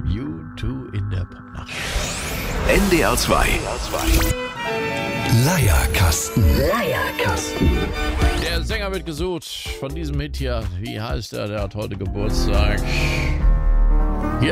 U2 in der Popnacht. NDR 2. Leierkasten. Der Sänger wird gesucht von diesem Hit hier. Wie heißt er? Der hat heute Geburtstag.